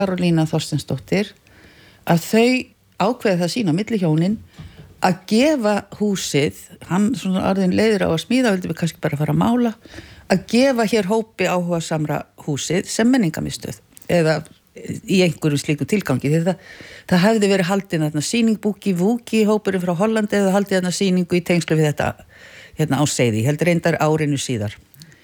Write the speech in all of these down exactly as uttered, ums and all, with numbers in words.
Karolína Þorsteinsdóttir, að þau ákveða það sína milli hjónin að gefa húsið, hann svona orðin leiður á að smíða, vildi við kannski bara fara að mála, að gefa hér hópi áhuga samra húsið sem menningamiðstöð eða í einhverjum slíku tilgangi, því það, það hefði verið haldin þarna sýning Búki Vúki hópurinn frá Hollandi eða haldið þarna sýningu í tengslu við þetta hérna á Seyði, heldur reyndar árinu síðar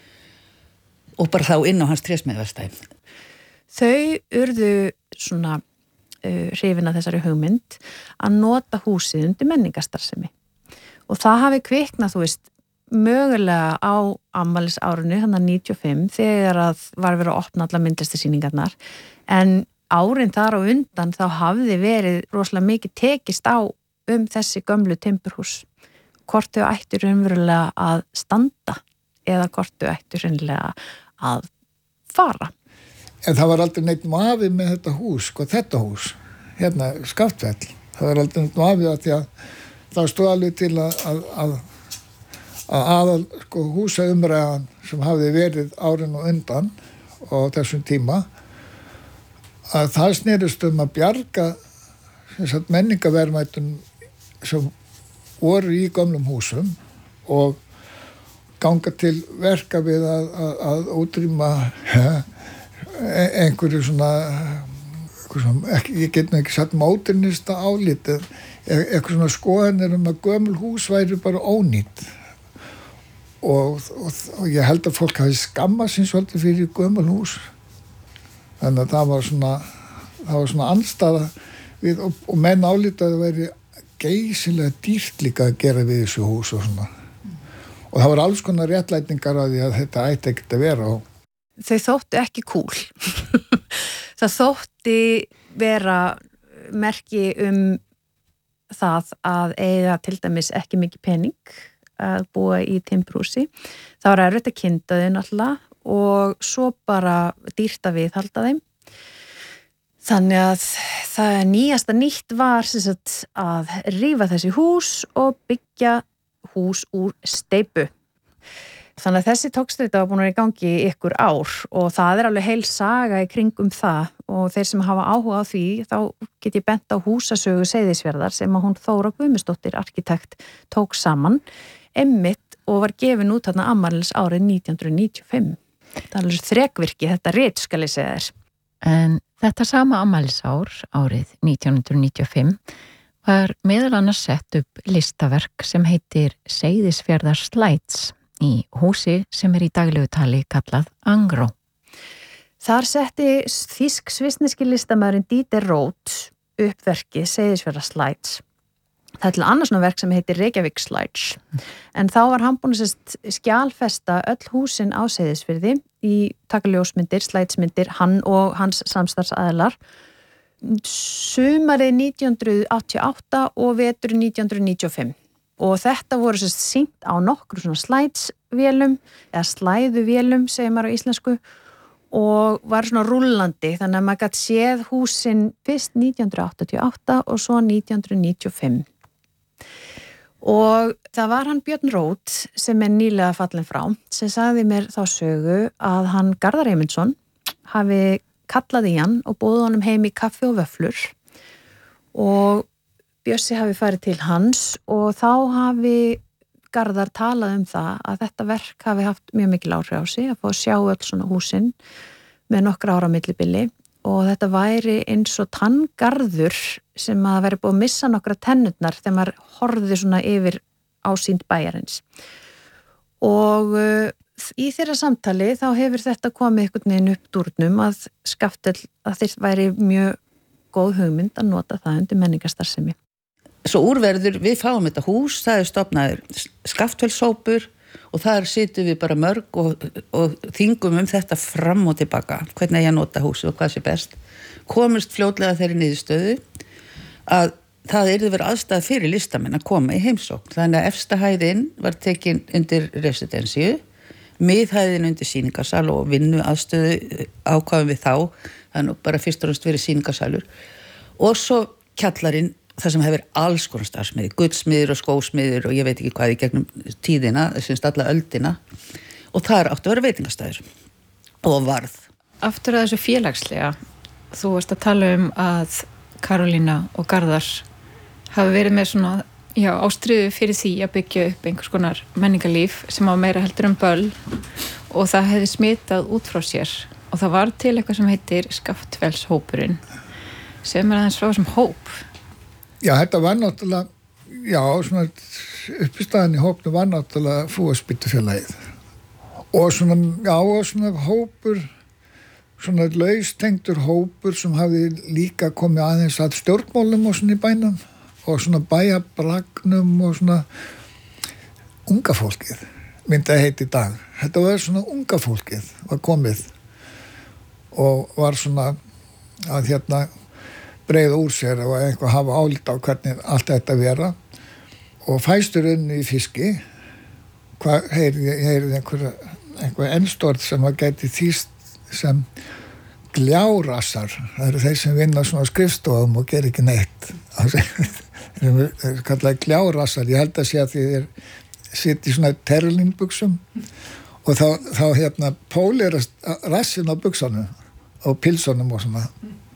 og bara þá inn á hans trésmiðverkstæði. Þau urðu svona uh, hrifin af þessari hugmynd að nota húsið undir menningarstarfsemi og það hafi kviknað, þú veist, mögulega á afmælisárinu, hann að níutíu og fimm, þegar að var verið að opna alla myndlistasýningarnar, en árin þar á undan þá hafði verið rosalega mikið tekist á um þessi gömlu timburhús, hvort þau ættu raunverulega að standa eða hvort þau ættu raunverulega að fara. En það var aldrei neitt mafi með þetta hús, sko, þetta hús, hérna, Skaftfell, það var aldrei neitt mafi að því að það stóð alveg til að, að, að að aðal sko, húsaumræðan sem hafði verið árin og undan og þessum tíma að það snerist um að bjarga menningaverðmætum sem voru í gömlum húsum og ganga til verka við að, að, að útrýma ja, einhverju svona, svona ekki, ég get nú ekki satt móternista álitið, eitthvað svona skoðanir um að gömul hús væri bara ónýtt. Og, og, og ég held að fólk hafi skammað sín svolítið fyrir gömul hús þannig að það var svona það var svona andstaða við, og, og menn álítið að það væri geysilega dýrt líka að gera við þessu hús og svona mm. og það var alls konar réttlætningar að því að þetta ætti ekkert að vera og... Þau þóttu ekki cool það þótti vera merki um það að eiga til dæmis ekki mikið pening að búa í timburhúsi. Það var erfitt að kynda þau náttúrulega og svo bara dýrt að viðhalda þeim. Þannig að það nýjasta nýtt var sem sagt, að rífa þessi hús og byggja hús úr steypu. Þannig að þessi tókstreita var búin að vera í gangi í ykkur ár og það er alveg heil saga í kringum það og þeir sem hafa áhuga á því þá get ég bent á húsasögu Seyðisfjarðar sem að hún Þóra Guðmundsdóttir arkitekt tók saman emmitt og var gefin út þarna afmælis árið nítján hundruð níutíu og fimm. Það er alveg þrekvirki, þetta rit skal ég segja þér. En þetta sama afmælisár árið nítján hundruð níutíu og fimm var meðal annars sett upp listaverk sem heitir Seyðisfjarðar Slides í húsi sem er í daglegu tali kallað Angró. Þar setti þýsk-svissneski listamæðurinn Dieter Roth upp verkið Seyðisfjarðar Slides. Það er til annars svona verk sem heitir Reykjavík Slides. En þá var hann búin að skjalfesta öll húsin á Seyðisfirði í taka ljósmyndir, slædsmyndir, hann og hans samstarfsaðilar. Sumarið nítján hundruð áttatíu og átta og veturinn nítján hundruð níutíu og fimm. Og þetta voru sérst sýnt á nokkru svona slædsvélum, eða slæðuvélum, segir maður á íslensku, og var svona rúllandi, þannig að maður gæti séð húsin fyrst nítján hundruð áttatíu og átta og svo nítján hundruð níutíu og fimm. Og það var hann Björn Roth sem er nýlega fallin frá sem sagði mér þá sögu að hann Garðar Eymundsson hafi kallað í hann og boðið honum heim í kaffi og vöfflur og Bjössi hafi farið til hans og þá hafi Garðar talað um það að þetta verk hafi haft mjög mikil áhrif á sig að fá að sjá öll svona húsin með nokkra ára millibili og þetta væri eins og tanngarður sem að veri búið að missa nokkra tennurnar þegar maður horfði svona yfir ásýnd bæjarins. Og uh, í þeirra samtali þá hefur þetta komið einhvern veginn upp dúrnum að Skaftfell, að þeir væri mjög góð hugmynd að nota það undir menningarstarfsemi. Svo úrverður, við fáum þetta hús, það er stofnaður Skaftfellshópur og þar situm við bara mörg og, og þingum um þetta fram og tilbaka, hvernig ég nota húsið og hvað sé best. Komist fljótlega þeirri niðurstöðu að það yrði verið aðstæða fyrir listamenn að koma í heimsókn. Þannig að efsta hæðin var tekin undir residensíu, miðhæðin undir sýningarsal og vinnu aðstöðu ákvæðum við þá, þannig að bara fyrst og fremst verið sýningarsalur. Og svo kjallarinn, það sem hefur alls konar starfsmiði, guldsmiður og skósmiður og ég veit ekki hvað í gegnum tíðina, þessumst alla öldina og það er áttu að vera veitingastæður og varð. Aftur að þessu félagslega, þú varst að tala um að Karolína og Garðar hafi verið með svona, já, ástríðu fyrir því að byggja upp einhvers konar menningarlíf sem á meira heldur en böll og það hefði smitað út frá sér og það var til eitthvað sem heitir Skaftfellshópurinn sem er aðeins frá þessum hóp. Já, þetta var náttúrulega, já, svona uppistæðan í hópnu var náttúrulega Fúaspýtufélagið og svona, já, og svona hópur, svona laustengdur hópur sem hafði líka komið aðeins að stjórnmálum og svona í bænum og svona bæjabragnum og svona unga fólkið, myndi að heita í dag. Þetta var svona unga fólkið var komið og var svona að hérna breiða úr sér og eitthvað hafa álít á hvernig allt þetta vera og fæstur inn í fiski hvað heyrði heyrði einhver einhver enstorð sem að gæti þýst sem gljárassar, það eru þeir sem vinna svona skrifstofum og ger ekki neitt þeir eru kallaði gljárassar, ég held að sé að þeir sitt í svona terlinbuxum og þá, þá hérna pólirast rassin á buxunum og pilsunum og svona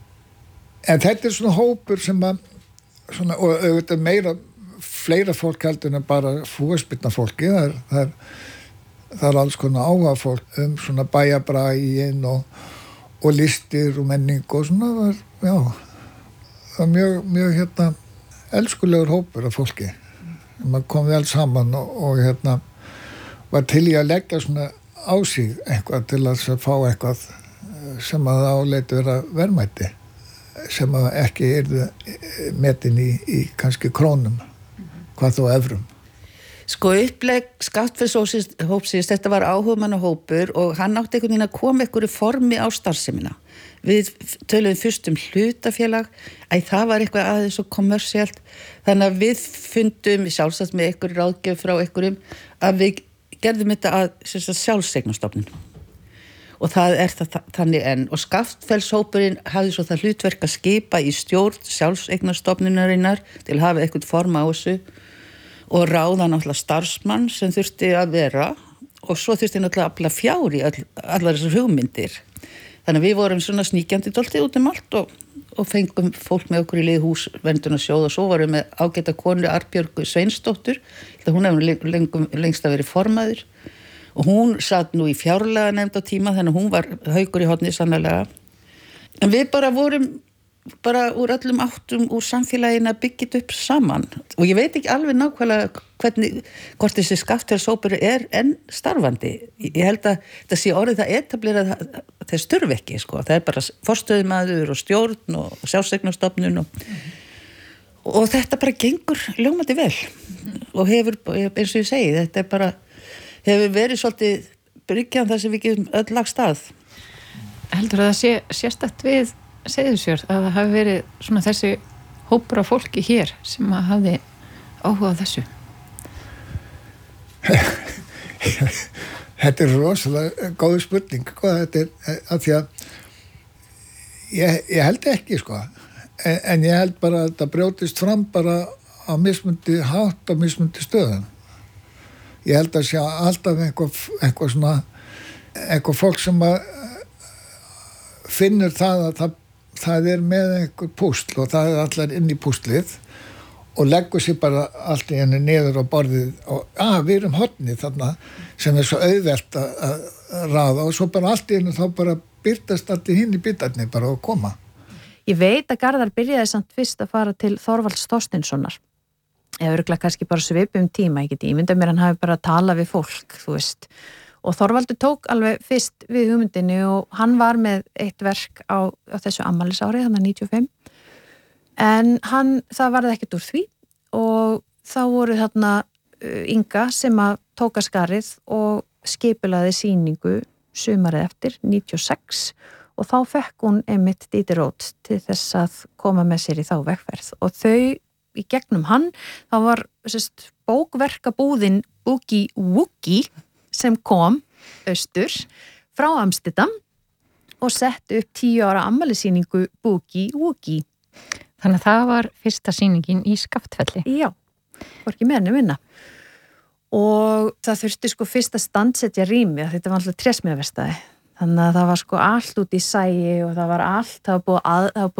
en þetta er svona hópur sem að svona, og auðvitað meira fleira fólk heldur en bara fúaspyrna fólki það er, það er það er alls konar áhuga fólk um svona bæjabraginn og, og listir og menning og svona var, já, það var mjög, mjög hérna elskulegur hópur af fólki maður kom vel saman og, og hérna var til í að leggja svona á sig eitthvað til að fá eitthvað sem að áleiti vera verðmæti sem að ekki yrðu metin í, í kannski krónum hvað þó evrum. Sko upplegg Skaftfellshópsins, þetta var áhugamannahópur og hann átti einhvern veginn að koma einhverju formi á starfsemina. Við töluðum fyrst um hlutafélag, að það var eitthvað aðeins og kommersiált, þannig að við fundum sjálfsagt með einhverju ráðgjöf frá einhverjum að við gerðum þetta að sjálfseignarstofnun. Og það er það þannig enn. Og Skaftfellshópurinn hafði svo það hlutverk að skipa í stjórn sjálfseignarstofnunarinnar til að hafa eitthvað forma á þessu og ráða náttúrulega starfsmann sem þurfti að vera og svo þurfti náttúrulega að afla fjár í all, allar þessar hugmyndir. Þannig að við vorum svona sníkjandi dálítið út um allt og, og fengum fólk með okkur í lið húsverndunarsjóð og svo varum við ágæta konu Arnbjörgu Sveinsdóttur, hún hefur lengum, lengst að verið formaður og hún satt nú í fjárlega nefnd á tíma þannig að hún var haukur í horni sannlega. En við bara vorum bara úr öllum áttum úr samfélaginu að byggja þetta upp saman og ég veit ekki alveg nákvæmlega hvernig, hvort þessi Skaftfellshópur er enn starfandi. Ég held að þetta sé orðið það etablera þess þurfi ekki, sko. Það er bara forstöðumaður og stjórn og sjálfseignarstofnun og, mm-hmm. og þetta bara gengur ljómandi vel og hefur, eins og ég segi, þetta er bara hefur verið svolítið bryggjan þar sem við getum öll lagst að. Heldur að það sé sérstakt við Seyðisfjörð að það hafi verið svona þessi hópur af fólki hér sem að hafi áhuga á þessu? Þetta er rosalega góð spurning, sko, þetta er að því að ég, ég held ekki, sko, en, en ég held bara að þetta brjótist fram bara á mismundi hátt á mismundi stöðum. Ég held að sé alltaf eitthvað, eitthvað svona, eitthvað fólk sem að finnur það að það það er með einhver púsl og það er allar inn í púslið og leggur sér bara allt í henni niður á borðið og að við erum hornið þarna sem er svo auðvelt að ráða og svo bara allt í henni þá bara byrtast allt í hinn í bitarni bara að koma. Ég veit að Garðar byrjaði samt fyrst að fara til Þorvalds Þorsteinssonar eða örugglega kannski bara svipum tíma, ég geti ímyndað mér hann hafi bara talað við fólk, þú veist. Og Þorvaldur tók alveg fyrst við hugmyndinni og hann var með eitt verk á, á þessu afmælisári, þannig að níutíu og fimm. En hann, það varði ekkert úr því og þá voru þarna Inga sem að tóka skarið og skipulaði sýningu sumarið eftir, níutíu og sex, og þá fekk hún einmitt Díti Rót til þess að koma með sér í þá vegferð. Og þau, í gegnum hann, þá var sérst, bókverkabúðin Boogie Woogie sem kom austur frá Amsterdam og setti upp tíu ára afmælissýningu Boogie Woogie. Þannig að það var fyrsta sýningin í Skaftfelli. Já, hvorki meðinu vinna. Og það þurfti sko fyrst að standsetja rými, þetta var alltaf trésmiðaverkstæði. Þannig að það var sko allt út í sæi og það var allt, það var búið að, það var